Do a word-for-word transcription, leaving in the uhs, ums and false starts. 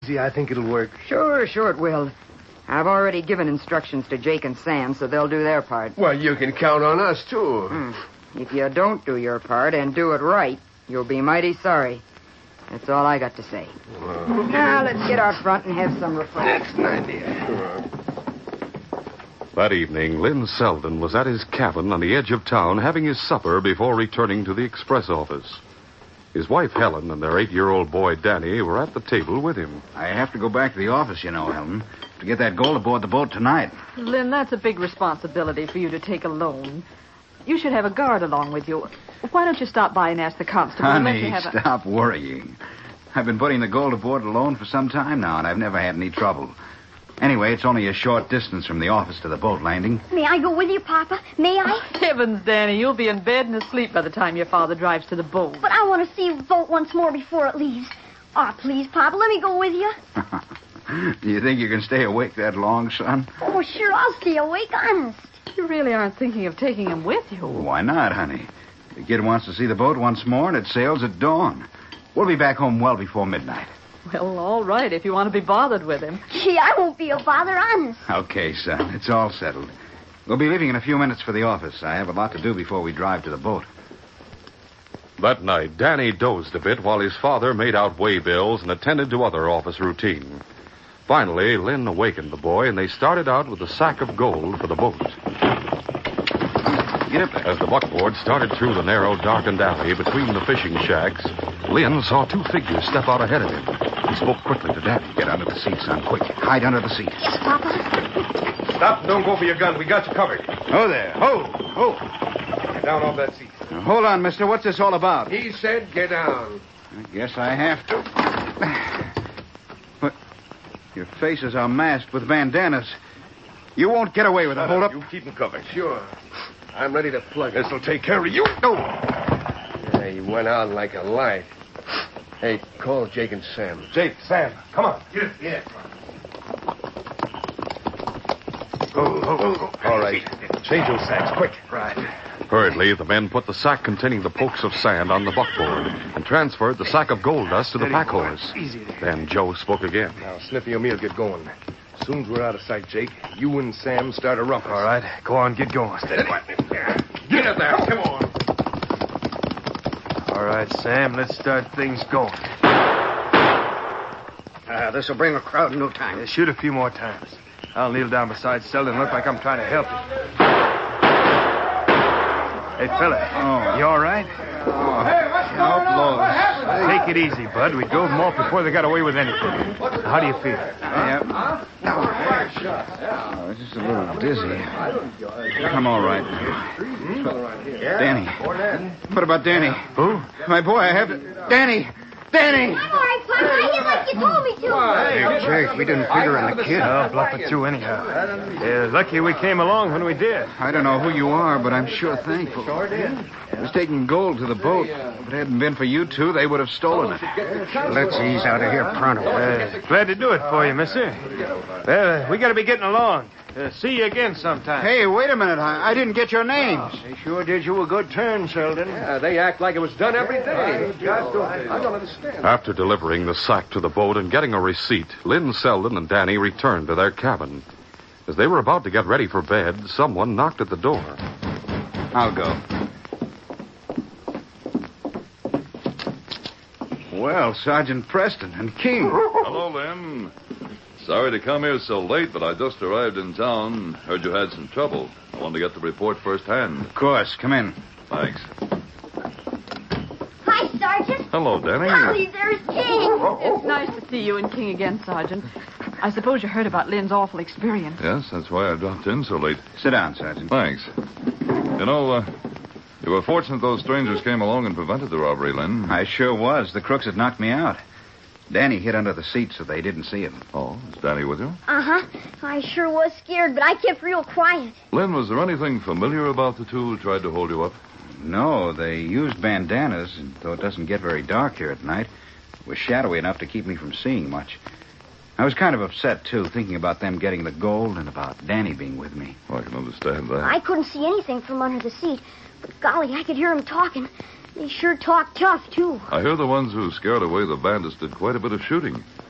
easy. I think it'll work. Sure, sure it will. I've already given instructions to Jake and Sam, so they'll do their part. Well, you can count on us, too. Hmm. If you don't do your part and do it right, you'll be mighty sorry. That's all I got to say. Well, now, let's get out front and have some refreshment. that's an idea. Sure. That evening, Lynn Selden was at his cabin on the edge of town having his supper before returning to the express office. His wife, Helen, and their eight-year-old boy, Danny, were at the table with him. I have to go back to the office, you know, Helen, to get that gold aboard the boat tonight. Lynn, that's a big responsibility for you to take alone. You should have a guard along with you. Why don't you stop by and ask the constable? and let Honey, you have a... stop worrying. I've been putting the gold aboard alone for some time now, and I've never had any trouble. Anyway, it's only a short distance from the office to the boat landing. May I go with you, Papa? May I? Heavens, Danny, you'll be in bed and asleep by the time your father drives to the boat. But I want to see the boat once more before it leaves. Oh, please, Papa, let me go with you. Do you think you can stay awake that long, son? Oh, sure, I'll stay awake, honest. You really aren't thinking of taking him with you. Why not, honey? The kid wants to see the boat once more, and it sails at dawn. We'll be back home well before midnight. Well, all right, if you want to be bothered with him. Gee, I won't be a bother, honest. Okay, son. It's all settled. We'll be leaving in a few minutes for the office. I have a lot to do before we drive to the boat. That night, Danny dozed a bit while his father made out way bills and attended to other office routine. Finally, Lynn awakened the boy, and they started out with a sack of gold for the boat. Get up there. As the buckboard started through the narrow, darkened alley between the fishing shacks, Lynn saw two figures step out ahead of him. He spoke quickly to Danny. Get under the seat, son. Quick. Hide under the seat. Yes, Papa. Stop and don't go for your gun. We got you covered. Oh, there. Ho. Ho. Get down off that seat. Now, hold on, mister. What's this all about? He said get down. I guess I have to. What? Your faces are masked with bandanas. You won't get away with it. Hold up. You keep him covered. Sure. I'm ready to plug it. This'll take care of you. No. Yeah, he went out like a light. Hey, call Jake and Sam. Jake, Sam, come on. Yeah, yeah. Go, go, go, go. All right. Change those sacks, quick. Right. Hurriedly, the men put the sack containing the pokes of sand on the buckboard and transferred the sack of gold dust to the pack horse. Easy there. Then Joe spoke again. Now, Sniffy and me'll get going. As soon as we're out of sight, Jake, you and Sam start a rumpus. All right. Go on, get going. Steady. Get up there. Come on. All right, Sam, let's start things going. Uh, this'll bring a crowd in no time. Yeah, shoot a few more times. I'll kneel down beside Selden and look like I'm trying to help you. Hey, fella. Oh. You all right? Oh. Outlaws. Take it easy, Bud. We drove them off before they got away with anything. How do you feel? Yep. Oh, just a little dizzy. I'm all right. Danny. What about Danny? Who? My boy, I have to... Danny! Danny! I'm all right, Papa. I did like you told me to. Hey, Jake, we didn't figure on the kid. I'll bluff it through anyhow. Yeah, lucky we came along when we did. I don't know who you are, but I'm sure thankful. I was taking gold to the boat. If it hadn't been for you two, they would have stolen it. Let's ease out of here pronto. Uh, glad to do it for you, mister. Well, uh, we got to be getting along. Uh, see you again sometime. Hey, wait a minute. I, I didn't get your names. They sure did you a good turn, Sheldon. Yeah, they act like it was done every day. Guys don't, I don't understand. After delivering the sack to the boat and getting a receipt, Lynn Selden and Danny returned to their cabin. As they were about to get ready for bed, someone knocked at the door. I'll go. Well, Sergeant Preston and King. Hello, Lynn. Sorry to come here so late, but I just arrived in town. Heard you had some trouble. I wanted to get the report firsthand. Of course. Come in. Thanks. Hi, Sergeant. Hello, Danny. Golly, there's King. It's nice to see you and King again, Sergeant. I suppose you heard about Lynn's awful experience. Yes, that's why I dropped in so late. Sit down, Sergeant. Thanks. You know, uh, you were fortunate those strangers came along and prevented the robbery, Lynn. I sure was. The crooks had knocked me out. Danny hid under the seat so they didn't see him. Oh, is Danny with you? Uh-huh. I sure was scared, but I kept real quiet. Lynn, was there anything familiar about the two who tried to hold you up? No, they used bandanas, and though it doesn't get very dark here at night, it was shadowy enough to keep me from seeing much. I was kind of upset, too, thinking about them getting the gold and about Danny being with me. Oh, I can understand that. I couldn't see anything from under the seat, but golly, I could hear them talking. They sure talk tough, too. I hear the ones who scared away the bandits did quite a bit of shooting.